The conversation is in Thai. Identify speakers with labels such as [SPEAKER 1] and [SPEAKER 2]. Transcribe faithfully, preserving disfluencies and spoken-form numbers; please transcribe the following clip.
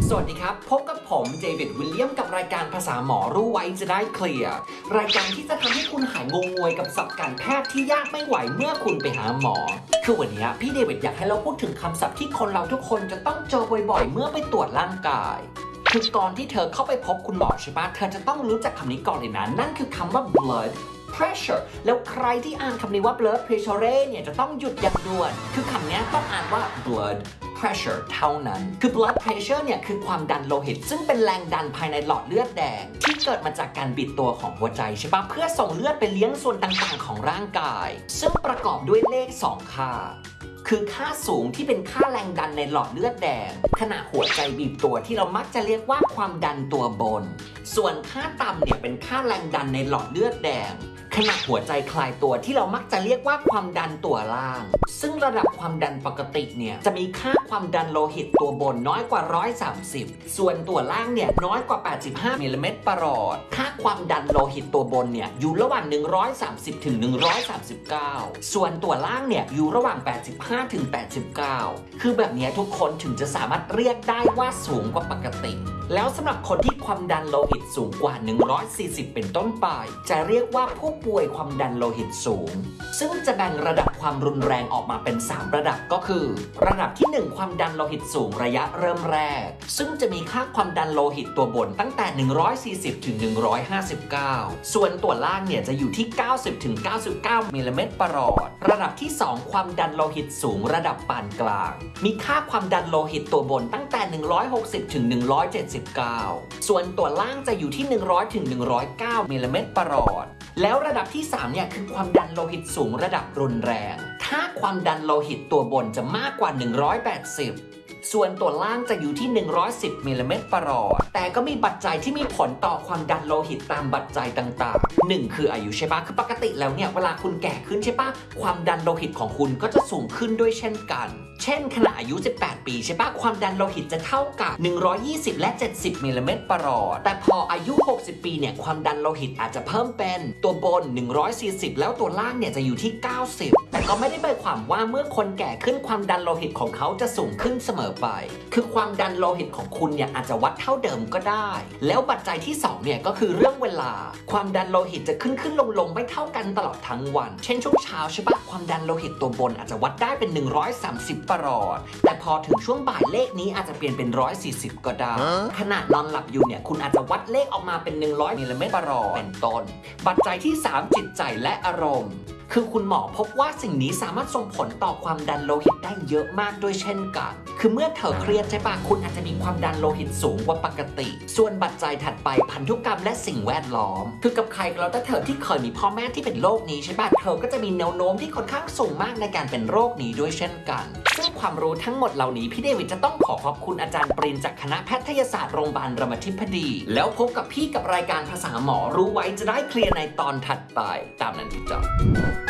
[SPEAKER 1] สวัสดีครับพบกับผมเดวิดวิลเลียมกับรายการภาษาหมอรู้ไว้จะได้เคลียร์รายการที่จะทำให้คุณหายงงงวยกับศัพท์การแพทย์ที่ยากไม่ไหวเมื่อคุณไปหาหมอคือวันนี้พี่เดวิดอยากให้เราพูดถึงคำศัพท์ที่คนเราทุกคนจะต้องเจอบ่อยๆเมื่อไปตรวจร่างกายคือก่อนที่เธอเข้าไปพบคุณหมอใช่ปะเธอจะต้องรู้จักคำนี้ก่อนเลยนะนั่นคือคำว่า blood pressure แล้วใครที่อ่านคำนี้ว่า blood pressure เนี่ยจะต้องหยุดอย่างด่วนคือคำนี้ต้องอ่านว่า blood pressure เท่านั้นคือ blood pressure เนี่ยคือความดันโลหิตซึ่งเป็นแรงดันภายในหลอดเลือดแดงที่เกิดมาจากการบิดตัวของหัวใจใช่ปะเพื่อส่งเลือดไปเลี้ยงส่วนต่างๆของร่างกายซึ่งประกอบด้วยเลขสองค่าคือค่าสูงที่เป็นค่าแรงดันในหลอดเลือดแดงขณะหัวใจบีบตัวที่เรามักจะเรียกว่าความดันตัวบนส่วนค่าต่ำเนี่ยเป็นค่าแรงดันในหลอดเลือดแดงขณะหัวใจคลายตัวที่เรามักจะเรียกว่าความดันตัวล่างซึ่งระดับความดันปกติเนี่ยจะมีค่าความดันโลหิตตัวบนน้อยกว่าหนึ่งร้อยสามสิบส่วนตัวล่างเนี่ยน้อยกว่าแปดสิบห้ามิลลิเมตรประหลอดค่าความดันโลหิตตัวบนเนี่ยอยู่ระหว่างหนึ่งร้อยสามสิบถึงหนึ่งร้อยสามสิบเก้าส่วนตัวล่างเนี่ยอยู่ระหว่างแปดสิบห้าถึงแปดสิบเก้าคือแบบนี้ทุกคนถึงจะสามารถเรียกได้ว่าสูงกว่าปกติแล้วสำหรับคนที่ความดันโลหิตสูงกว่าหนึ่งร้อยสี่สิบเป็นต้นไปจะเรียกว่าผู้ป่วยความดันโลหิตสูงซึ่งจะแบ่งระดับความรุนแรงออกมาเป็นสามระดับก็คือระดับที่หนึ่งความดันโลหิตสูงระยะเริ่มแรกซึ่งจะมีค่าความดันโลหิตตัวบนตั้งแต่หนึ่งร้อยสี่สิบถึงหนึ่งร้อยห้าสิบเก้าส่วนตัวล่างเนี่ยจะอยู่ที่เก้าสิบถึงเก้าสิบเก้ามิลลิเมตรประหลอดระดับที่สองความดันโลหิตสูงระดับปานกลางมีค่าความดันโลหิตตัวบนตั้งแต่หนึ่งร้อยหกสิบถึงหนึ่งร้อยเจ็ดสิบเก้าส่วนตัวล่างจะอยู่ที่หนึ่งร้อยถึงหนึ่งร้อยเก้ามิลลิเมตรประหลอดแล้วระดับที่สามเนี่ยคือความดันโลหิตสูงระดับรุนแรงถ้าความดันโลหิตตัวบนจะมากกว่าหนึ่งร้อยแปดสิบส่วนตัวล่างจะอยู่ที่หนึ่งร้อยสิบมิลลิเมตรประหลอดแต่ก็มีปัจจัยที่มีผลต่อความดันโลหิตตามปัจจัยต่างๆหนึ่งคืออายุใช่ปะคือปกติแล้วเนี่ยเวลาคุณแก่ขึ้นใช่ปะความดันโลหิตของคุณก็จะสูงขึ้นด้วยเช่นกันเช่นขณะอายุสิบแปดปีใช่ปะความดันโลหิตจะเท่ากับหนึ่งร้อยยี่สิบและเจ็ดสิบมิลลิเมตรประหลอดแต่พออายุหกสิบปีเนี่ยความดันโลหิตอาจจะเพิ่มเป็นตัวบนหนึ่งร้อยสี่สิบแล้วตัวล่างเนี่ยจะอยู่ที่เก้าสิบแต่ก็ไม่ได้หมายความว่าเมื่อคนแก่ขึ้นความดันโลหิตของเขาจะสูงขึ้นเสมอไปคือความดันโลหิตของคุณเนี่ยอาจจะวัดเท่าเดิมก็ได้แล้วปัจจัยที่สองเนี่ยก็คือเรื่องเวลาความดันโลหิตจะขึ้นขึ้นลงลงไม่เท่ากันตลอดทั้งวันเช่นช่วงเช้าใช่ปะความดันโลหิตตัวบนอาจจะวัดได้เป็นหนึ่งร้อยสามสิบประหลอดแต่พอถึงช่วงบ่ายเลขนี้อาจจะเปลี่ยนเป็นหนึ่งร้อยสี่สิบก็ได้ขณะนอนหลับอยู่เนี่ยคุณอาจจะวัดเลขออกมาเป็นหนึ่งร้อยมิลลิเมตรประหลอดเป็นต้นปัจจัยที่สามจิตใจและอารมณ์คือคุณหมอพบว่าสิ่งนี้สามารถส่งผลต่อความดันโลหิตได้เยอะมากด้วยเช่นกันคือเมื่อเธอเครียดใช่ปะคุณอาจจะมีความดันโลหิตสูงกว่าปกติส่วนปัจจัยถัดไปพันธุกรรมและสิ่งแวดล้อมคือกับใครก็แล้วแต่เธอที่เคยมีพ่อแม่ที่เป็นโรคนี้ใช่ปะเธอก็จะมีแนวโน้มที่ค่อนข้างสูงมากในการเป็นโรคนี้ด้วยเช่นกันซึ่งความรู้ทั้งหมดเหล่านี้พี่เดวิดจะต้องขอขอบคุณอาจารย์ปริญจากคณะแพทยศาสตร์โรงพยาบาลรามาธิบดีแล้วพบกับพี่กับรายการภาษาหมอรู้ไว้จะได้เคลียร์ในตอนถัดไปตามนั้นที่จบ